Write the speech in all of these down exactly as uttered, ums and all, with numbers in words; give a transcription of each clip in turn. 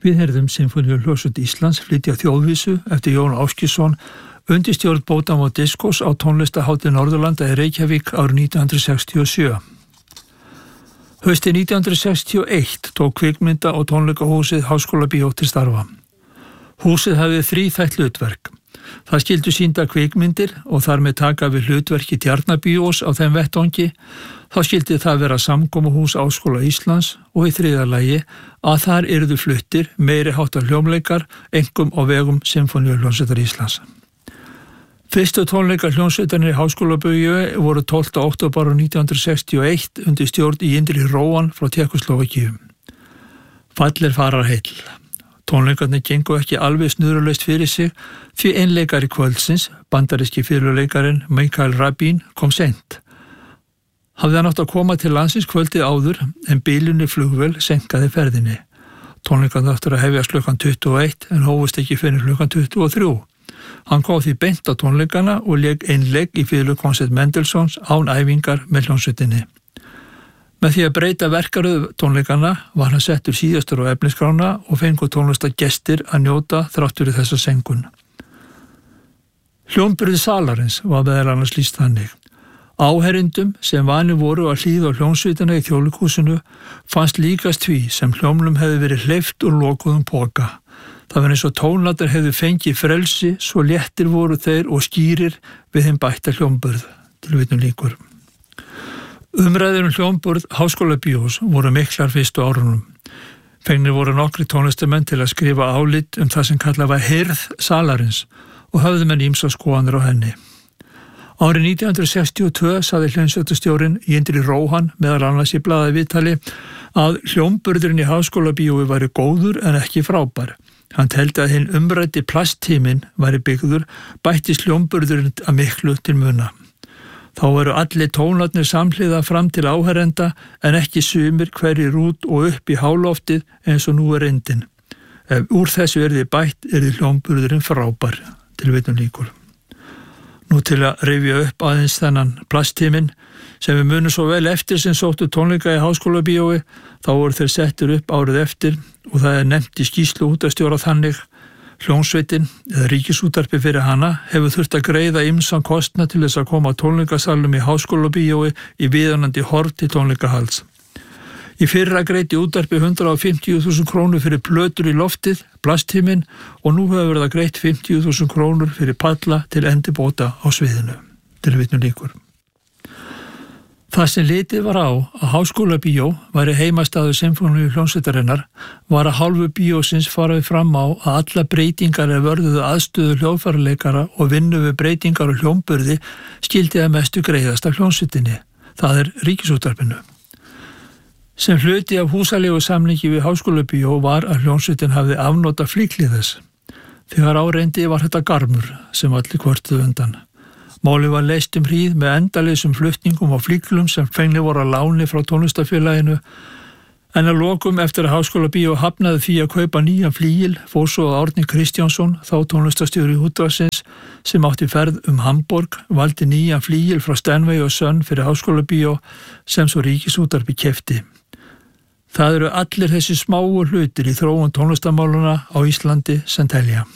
Við heyrðum Sinfóníuhljómsveit Íslands flytja þjóðvísu eftir Jón Áskilsson undir stjórn Bótam og Diskos á tónlistahátíð Norðurlanda í Reykjavík árið nítján hundruð sextíu og sjö. Haustið nítján hundruð sextíu og eitt tók kvikmynda- og tónleikahúsið Háskólabíó til starfa. Húsið hafði þríþætt hlutverk. Það skildu sýnda kvikmyndir og þar með taka við hlutverki Tjarnarbíós á þeim vettvangi. Þá skildi það vera samkomuhús Háskóla Íslands og í þriðja lagi að þar yrðu fluttir meiri háttar hljómleikar, einkum á vegum Sinfóníuhljómsveitar Íslands. Fyrstu tónleikar hljómsveitarnir í Háskólabíói voru tólfta október nítján hundruð sextíu og eitt undir stjórn Jindri Róan frá Tékkóslóvakíu. Fallir farar heill. Tónleikarnir gengu ekki alveg snurulaust fyrir sig því einleikari kvöldsins, bandaríski fiðluleikarinn Mikael Rabin, kom seint. Hafði hann átt að koma til landsins kvöldið áður en bílunni flugvél senkaði ferðinni. Tónleikarnir áttu að hefjast klukkan tuttugu og eitt en hófust ekki fyrir klukkan tuttugu og þrjú. Hann kom því beint á tónleikana og lék einleik í fiðlukonsert Mendelssohns án æfingar með hljómsveitinni. Með því að breyta verkaröð tónleikana var hann settur síðastur á efnisskrána og fengu tónlistargestir að njóta þrátt fyrir þessa senkun. Hljómburði salarins var meðal annars lýst þannig. Áherindum sem vanir voru að hlýða á hljómsveitina í Þjóðleikhúsinu fannst líkast því sem hljómnum hefði verið hleypt úr lokuðum poka. Það var eins og tónlatar hefði fengið frelsi, svo léttir voru þeir og skýrir við þeim bætta hljómburð, til vitnum líkur. Umræður um hljómburð Háskólabíós voru miklar fyrstu árunum. Fengnir voru nokkri tónlistamenn til að skrifa álit um það sem kallað var hirð salarins og höfðu menn ýmsar skoðanir á henni. Árið nítján hundruð sextíu og tvö sagði hljómsveitarstjórinn Jindri Róhan meðal annars í blaðaviðtali að hljómburðurinn í Háskólabíói væri góður en ekki frábær. Hann teldi að hinn umræddi plasttíminn væri byggður, bættist hljómburðurinn að miklu til muna. Þá eru allir tónarnir samhliða fram til áherenda en ekki sumir hverjir út og upp í háloftið eins og nú er reyndin. Ef úr þessu er þið bætt er þið hljómburðurinn frábær, til vitnum líkur. Nú til að rifja upp aðeins þennan plasttíminn sem við munum svo vel eftir sem sóttu tónleika í Háskólabíói, þá voru þeir settur upp árið eftir og það er nefnt í skýrslu útvarpsstjóra þannig. Hljómsveitin eða ríkisútvarpið fyrir hana hefur þurft að greiða ýmsan kostnað til þess að koma á tónleikasalum í Háskólabíói í viðunandi horf til tónleikahalds. Í fyrra greiddi útvarpið hundrað og fimmtíu þúsund krónur fyrir plötur í loftið, plasttíminn, og nú hefur verið að greitt fimmtíu þúsund krónur fyrir palla til endurbóta á sviðinu, til vitnum líkur. Það sem litið var á að Háskólabíó væri heimastaður Sinfóníuhljómsveitarinnar var að hálfu bíósins faraði fram á að alla breytingar er vörðuðu aðstöðu hljóðfæraleikara og vinnu við breytingar og hljómburði skildi að mestu greiðast af hljómsveitinni, það er ríkisútvarpinu. Sem hluti af húsalegu samningi við Háskólabíó var að hljómsveitin hafði afnota flíklið þess. Þegar áreyndi var þetta garmur sem allir kvörtuðu undan. Máli var leyst um hríð með endaleysum flutningum og flíklum sem fengnir voru að láni frá tónlistafélaginu, en að lokum eftir að Háskólabíó hafnaði því að kaupa nýjan flígil fór svo að Árni Kristjánsson, þá tónlistastjóri útvarpsins, sem átti ferð um Hamborg, valdi nýjan flígil frá Steinway og Son fyrir Háskólabíó sem svo ríkisútvarpið keypti. Það eru allir þessi smáu hlutir í þróun tónlistamáluna á Íslandi sem telja.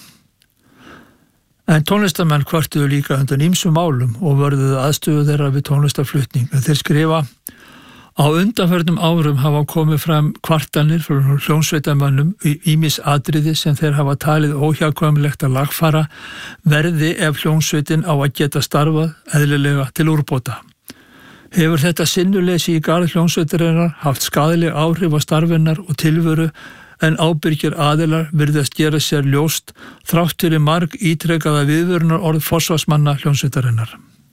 En tónlistamenn kvartuðu líka undan ýmsum málum og vörðuðu aðstöðu þeirra við tónlistarflutning. Þeir skrifa: Á undanförnum árum hafa komið fram kvartanir frá hljómsveitarmönnum í ýmis atriði sem þeir hafa talið óhjákvæmilegt að lagfara verði ef hljómsveitin á að geta starfað eðlilega til úrbóta. Hefur þetta sinnuleysi í garð hljómsveitarinnar haft skaðleg áhrif á starfinnar og tilveru en ábyrgir aðilar virðast gera sér ljóst þrátt fyrir marg ítrekkaða viðvörunar orð forsvarsmanna hljómsveitarinnar.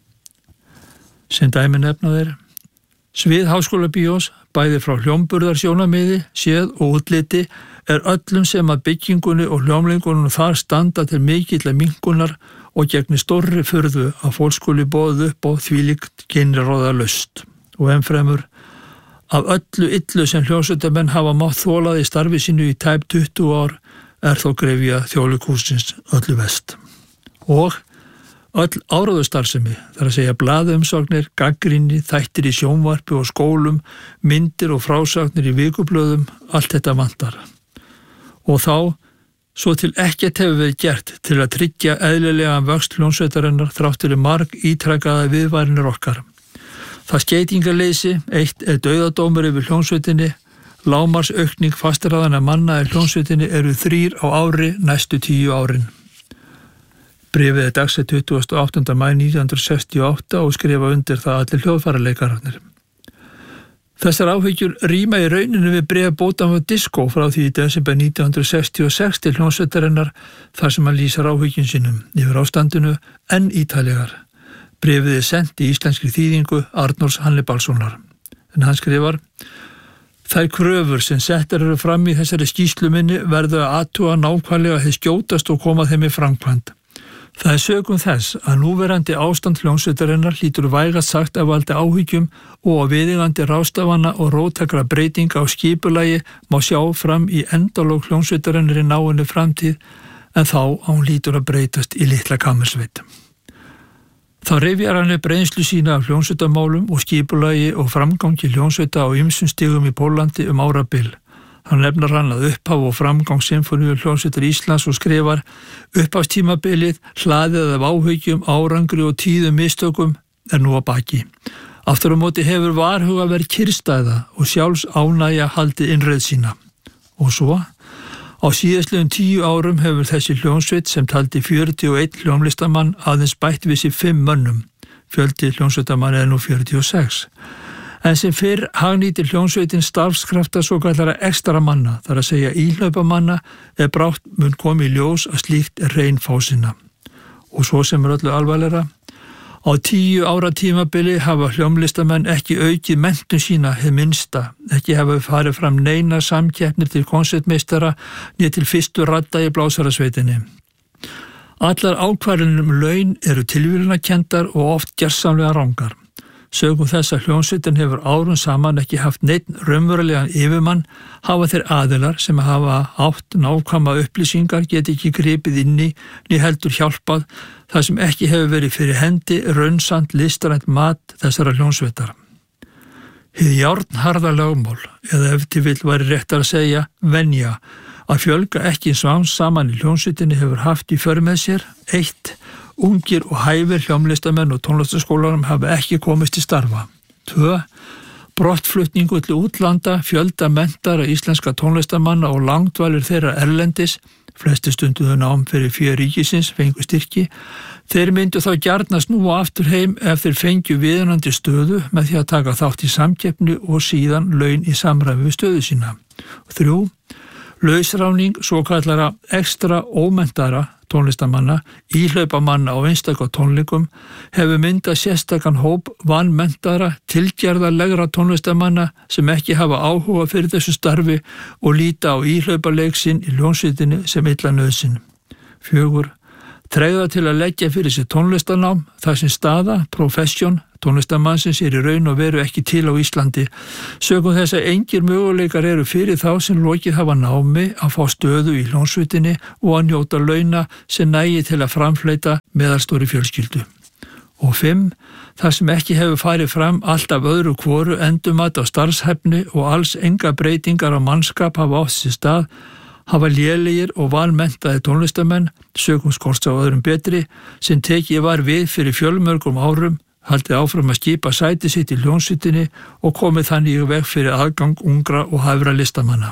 Sem dæmi nefna þeir: Svið Háskólabíós, bæði frá hljómburðarsjónarmiði, séð og útliti, er öllum sem að byggingunni og hljómleikunum þar standa til mikilla minnkunar og gegni stórri furðu að fólk skuli boðið upp á þvílíkt kynjaráða laust. Og ennfremur: Af öllu illu sem hljómsveitamenn hafa mátt þolað í starfi sínu í tæp tuttugu ár er þó grefja Þjóðleikhússins öllu verst. Og öll áráðustarfsemi, þar að segja blaðumsóknir, gagnrýni, þættir í sjónvarpi og skólum, myndir og frásagnir í vikublöðum, allt þetta vantar. og þá svo til ekkert hefur verið gert til að tryggja eðlilega vöxt hljómsveitarinnar þrátt fyrir marg ítrekkaða viðvarinir okkar. Það skeytingarleysi eitt er dauðadómur yfir hljómsveitinni, lámars aukning fastráðana manna í hljómsveitinni eru þrír á ári næstu tíu árin. Bréfið er dagsett tuttugasta og áttunda maí nítján hundruð sextíu og átta og skrifa undir það allir hljóðfæraleikarar. Þessar áhyggjur rýma í rauninu við bréf Bótam og Disco frá því í desember nítján hundruð sextíu og sex til hljómsveitarinnar þar sem hann lýsar áhyggjum sínum yfir ástandinu enn ítalegar. Bréfið er sent í íslenskri þýðingu Arnórs Hannibalssonar. En hann skrifar: Þær kröfur sem settar eru fram í þessari skýrslu minni verður að athuga nákvæmlega hið skjótast og koma þeim í framkvæmd. Það er sökum þess að núverandi ástand hljómsveitarinnar hlýtur vægast sagt að valda áhyggjum og að viðeigandi ráðstafana og róttækra breytinga á skipulagi má sjá fram í endalok hljómsveitarinnar í náinni framtíð en þá á hún hlýtur að breytast í litla kammersveit. Þá rifjar hann upp reynslu sína af hljómsveitamálum og skipulagi og framgangi hljómsveita á ýmsum stigum í Póllandi um árabil. Hann nefnar hann að upphaf og framgang Sinfóníu hljómsveitar Íslands og skrifar: Upphafstímabilið, hlaðið af áhyggjum, árangri og tíðum mistökum er nú að baki. Aftur á móti hefur varhuga verið kyrrstæða og sjálfs ánægja haldið innreið sína. Og svo, á síðastliðum tíu árum hefur þessi hljómsveit sem taldi fjörutíu og einn hljómlistamann aðeins bætt við sig fimm mönnum. Fjöldi hljómsveitamann er nú fjörutíu og sex. En sem fyrr hagnýtir hljómsveitin starfskrafta svo kallara ekstra manna, þar að segja íhlaupamanna, er brátt mun komið í ljós að slíkt er reyn fásinna. Og svo sem er öllu alvarlegra, á tíu ára tímabili hafa hljómlistamenn ekki aukið menntun sína hið minnsta, ekki hafa farið fram neina samkeppnir til konsertmeistara né til fyrstu radda í blásarasveitinni. Allar ákvarðanir um laun eru tilviljunarkenndar og oft gersamlega rangar. Sögum þess að hljómsveitin hefur árum saman ekki haft neinn raunverulegan yfirmann, hafa þeir aðilar sem hafa átt nákvæma upplýsingar geti ekki gripið inni né heldur hjálpað þar sem ekki hefur verið fyrir hendi raunsamt listrænt mat þessara hljómsveitar. Hið járnharða lögmál, eða ef til vill væri réttar að segja venja, að fjölga ekki svams saman í hljómsveitinni hefur haft í för með sér: eitt Ungir og hæfir hljómlistamenn og tónlistaskólarum hafa ekki komist til starfa. tvö Brottflutningu til útlanda, fjölda menntara íslenska tónlistamanna og langdvalir þeirra erlendis, flesti stunduðu nám fyrir fé ríkisins, fengu styrki. Þeir myndu þá gjarnast nú og aftur heim ef þeir fengju viðunandi stöðu með því að taka þátt í samkeppni og síðan laun í samræmi við stöðu sína. þrjú Lausráning svo kallara ekstra ómentara tónlistamanna, íhlaupamanna á einstakar tónleikum hefur myndað sérstakann hóp vanmentara, tilgerðarlegra tónlistamanna sem ekki hafa áhuga fyrir þessu starfi og líta á íhlaupaleik sinn í hljómsveitinni sem illa nauðsyn. fjögur Tregða til að leggja fyrir sér tónlistanám, þar sem staða, profession, tónlistamannsins er í raun og veru ekki til á Íslandi. Sögum þess að engir möguleikar eru fyrir þá sem lokið hafa námi að fá stöðu í hljómsveitinni og að njóta launa sem nægi til að framfleyta meðalstóri fjölskyldu. Og fimm Þar sem ekki hefur farið fram alltaf öðru hvoru endumat á starfshæfni og alls enga breytingar á mannskap hafa átt sér stað, hafa lélegir og vanmenntaði tónlistamenn, sögum skorts á öðrum betri, sem tekið var við fyrir fjölmörgum árum, haldið áfram að skipa sæti sitt í hljómsveitinni og komið þannig í veg fyrir aðgang ungra og hæfra listamanna.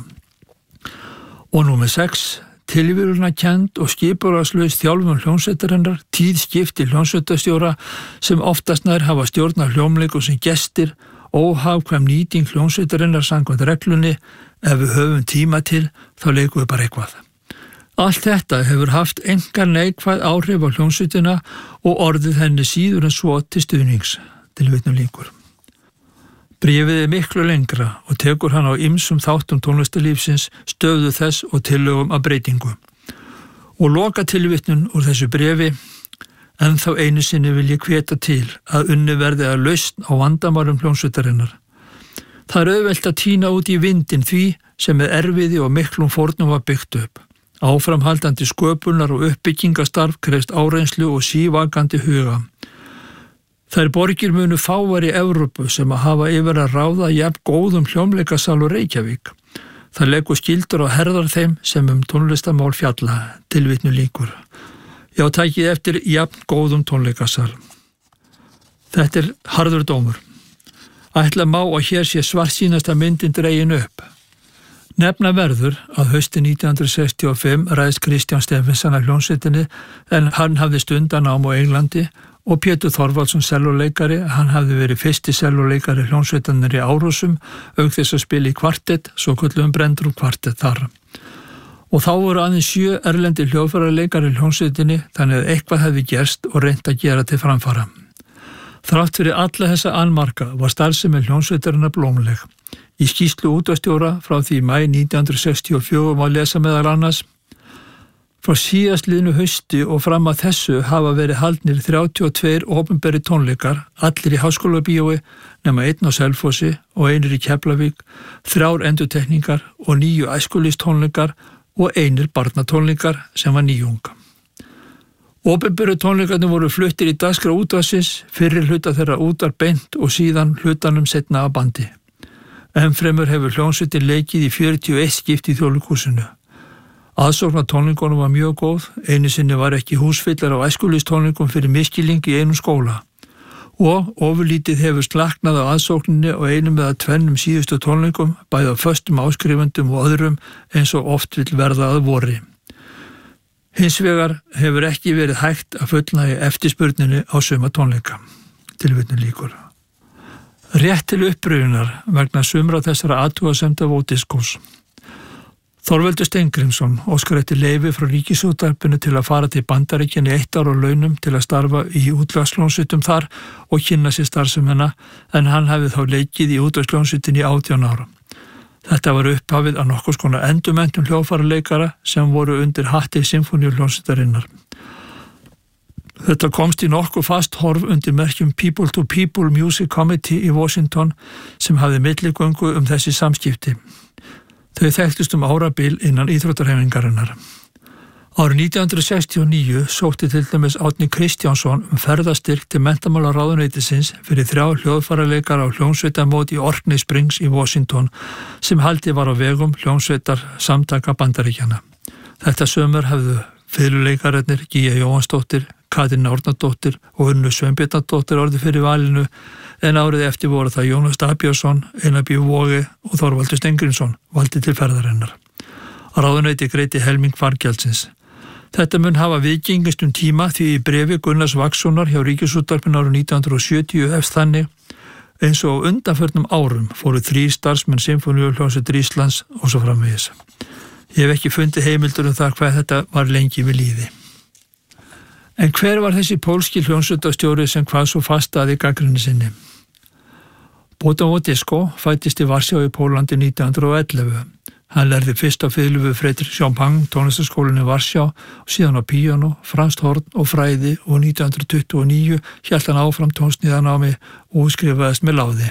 Og númer sex, tilviljunarkennd og skipulagslaus þjálfun hljómsveitarinnar, tíðskipti hljómsveitastjóra sem oftast nær hafa stjórnað hljómleikum sem gestir, óhagkvæm nýting hljómsveitarinnar samkvæmt reglunni, ef við höfum tíma til, þá leikum við bara eitthvað. Allt þetta hefur haft engar neikvæð áhrif á hljómsveitina og orðið henni síður en svo til stuðnings, til vitnum líkur. Bréfið er miklu lengra og tekur hann á ýmsum þáttum tónlistarlífsins, stöðu þess og tillögum að breytingu. Og loka tilvitnun úr þessu bréfi: en þá einu sinni vil ég hvetja til að unni verði að lausn á vandamálum hljómsveitarinnar. Það er auðvelt að tína út í vindin því sem með erfiði og miklum fórnum var byggt upp. Áframhaldandi sköpunar og uppbyggingastarf krefst áreynslu og sívakandi huga. Þær borgir munu fáar í Evrópu sem að hafa yfir að ráða jafn góðum hljómleikasal og Reykjavík. Það leggur skyldur á herðar þeim sem um tónlistamál fjalla, tilvitnu lýkur. Já, tækið eftir jafn góðum tónleikasal. Þetta er harður dómur. Ætla má að hér sé svartsýnasta myndin dregin upp. Nefna verður að haustið nítján hundruð sextíu og fimm ræðst Kristján Steffensen af hljómsveitinni en hann hafði stundanám á Englandi og Pétur Þorvaldsson sellóleikari, hann hafði verið fyrsti sellóleikari hljómsveitarnir í Árósum, auk þess að spila í kvartett, svo kölluðum Brendrum kvartett þar. Og þá voru aðeins sjö erlendi hljóðfæraleikari í hljómsveitinni, þannig að eitthvað hefði gerst og reynt að gera til framfara. Þrátt fyrir alla þessa annmarka var starfsemi hljómsveitarinnar blómleg. Í skýrslu útvarpsstjóra frá því í maí nítján hundruð sextíu og fjögur má lesa meðal annars: frá síðastliðnu hausti og fram að þessu hafa verið haldnir þrjátíu og tveir opinberi tónleikar, allir í Háskólabíói nema einn á Selfossi og einir í Keflavík, þrjár endurtekningar og níu æskulýstónleikar og einir barnatónleikar sem var nýjung. Opinberu tónleikarnir voru fluttir í dagskrá útvarpsins, fyrir hluta þeirra útvarp beint og síðan hlutanum seinna af bandi. Ennfremur hefur hljómsveitin leikið í fjörutíu og eitt skipti í Þjóðleikhúsinu. Aðsókn að tónleikunum var mjög góð, einu sinni var ekki húsfyllar á æskulýstónleikum fyrir misskilning í einum skóla. Og ofurlítið hefur slaknað á aðsókninni og einum eða tvennum síðustu tónleikum, bæði á föstum áskrifendum og öðrum eins og oft vill verða að vori. Hins vegar hefur ekki verið hægt að fullnægja eftirspurninni á suma tónleika. Tilvitnun lýkur. Rétt til uppröfunar vegna sumra þessara athugasemda Vódiskós. Þorvaldur Steingrímsson óskar eftir leyfi frá Ríkisútvarpinu til að fara til Bandaríkjanna í eitt ár á launum til að starfa í útvarpshljómsveitum þar og kynna sér starfsemina, en hann hafði þá leikið í útvarpshljómsveitinni í átján ára. Þetta var upphafið að nokkurs konar endurmenntun hljóðfæraleikara sem voru undir hatti symfóníuhljómsveitarinnar. Þetta komst í nokkuð fast horf undir merkjum People to People Music Committee í Washington sem hafði milligöngu um þessi samskipti. Þau þekktust um árabil innan íþróttarhefingarinnar. Árið nítján hundruð sextíu og níu sótti til dæmis Árni Kristjánsson um ferðastyrk til menntamálaráðuneytisins fyrir þrjá hljóðfæraleikara á hljómsveitamót í Orkney Springs í Washington sem haldið var á vegum hljómsveitar samtaka Bandaríkjanna. Þetta sumar hafðu fiðluleikararnir Gígja Jóhannsdóttir, Katrín Árnadóttir og Unnu Sveinbjarnardóttir orðið fyrir valinu, en árið eftir voru það Jónas Dagbjörnsson, Einar B. Vogi og Þorvaldur Steingrímsson valdið til ferðarinnar. Ráðuneyti greiddi helming fargjaldsins. Þetta mun hafa viðgengist um tíma því í brefi Gunnars Vakssonar hjá Ríkisútvarpinu árið nítján hundruð sjötíu efst þannig: eins og á undanförnum árum fóru þrír starfsmenn Sinfóníuhljómsveitar Íslands og svo framvegis. Ég hef ekki fundið heimildur um það hvað þetta var lengi við líði. En hver var þessi pólski hljómsveitarstjóri sem hvað svo fast að í gagnrýni sinni? Bóta Vódiskó fæddist í Varsjá í Pólandi nítján hundruð og ellefu. Hann lærði fyrst á fiðlu við Fredrik Chopin tónlistarskólinni í Varsjá og síðan á píanó, franskt horn og fræði, og nítján hundruð tuttugu og níu hélt hann áfram tónsmíðanámi og útskrifaðist með láði.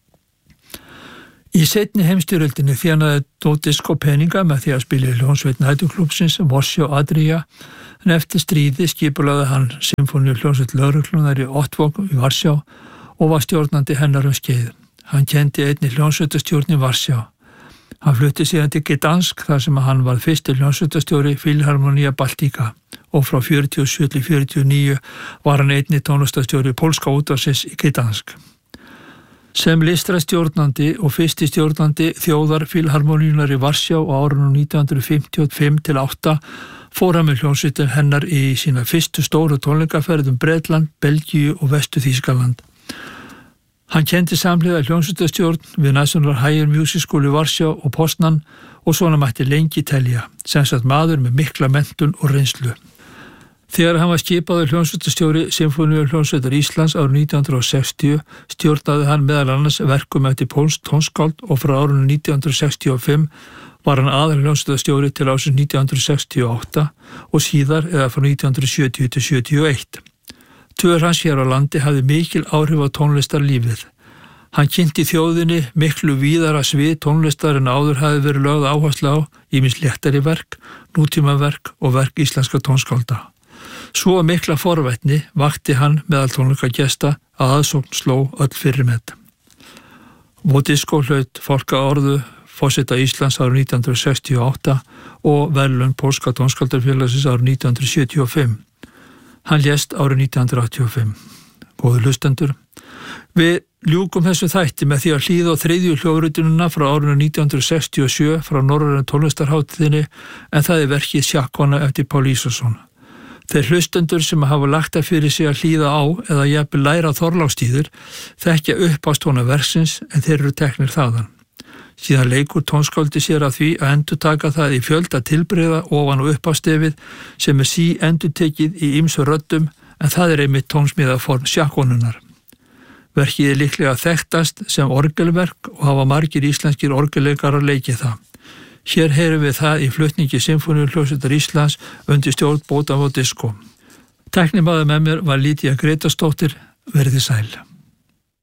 Í seinni heimsstyrjöldinni þjónaði Vódiskó peninga með því að spila í hljómsveit næturklúbbsins Varsjá Adria, en eftir stríði skipulagði hann symfóníuhljómsveit lögreglunar í Ottvok í Varsjá og var stjórnandi hennar um skeið. Hann kendi einnig hljómsveitarstjórn í Varsjá. Hann flutti síðan til Gdansk þar sem hann var fyrsti hljómsveitarstjóri Filharmonia Baltica og frá fjörutíu og sjö til fjörutíu og níu var hann einnig tónlistarstjóri pólska útvarpsins í Gdansk. Sem listrastjórnandi og fyrsti stjórnandi þjóðar Filharmoníunar í Varsjá á árunum nítján hundruð fimmtíu og fimm til átta fór hann með hljómsveitir hennar í sína fyrstu stóru tónleikaferð um Bretland, Belgíu og Vestur-Þýskaland. Hann kendi samhliða hljómsveitarstjórn við National Higher Music School í Varsjá og Poznan og svona mætti lengi telja, sem sagt maður með mikla menntun og reynslu. Þegar hann var skipaður hljómsveitarstjóri Sinfóníuhljómsveitar Íslands árið nítján hundruð sextíu stjórnaði hann meðal annars verkum eftir pólskt tónskáld og frá árinu nítján hundruð sextíu og fimm var hann aðal hljómsveitarstjóri til ársins nítján hundruð sextíu og átta og síðar eða frá nítján hundruð sjötíu til sjötíu og eitt. Tvör hans hér á landi hafði mikil áhrif á tónlistarlífið. Hann kynnti þjóðinni miklu víðara svið tónlistar en áður hafi verið lögð áhersla á, ýmis léttari verk, nútímaverk og verk íslenska tónskálda. Svo mikla forvætni vakti hann meðal tónleikagesta að aðsókn sló öll fyrirmet. Vódiskó hlaut fálkaorðu forseta Íslands árið nítján hundruð sextíu og átta og verðlaun Pólska tónskáldafélagsins árið nítján hundruð sjötíu og fimm. Hann lést árið nítján hundruð áttatíu og fimm. Góðu hlustendur, við ljúkum þessu þætti með því að hlýða á þriðju hljóðritununa frá árinu nítján hundruð sextíu og sjö frá Norrænu tónlistarhátíðinni, en það er verkið Sjakkona eftir Pál Ísarsson. Þeir hlustendur sem hafa lagt það fyrir sig að hlýða á eða jafnvel læra Þorlákstíður þekkja uppástóna verksins, en þeir eru teknir þaðan. Síðan leikur tónskáldi sér að því að endurtaka það í fjölda tilbrigða ofan og uppástefið sem er sí endurtekið í ýmsu röddum, en það er einmitt tónsmíðaform sjakkonunar. Verkið er líklega þekktast sem orgelverk og hafa margir íslenskir orgelleikarar leikið það. Hér heyrum við það í flutningi Sinfóníuhljómsveitar Íslands undir stjórn Bótavó Disko. Tæknimaður með mér var Lýdía Grétarsdóttir, verið sæl.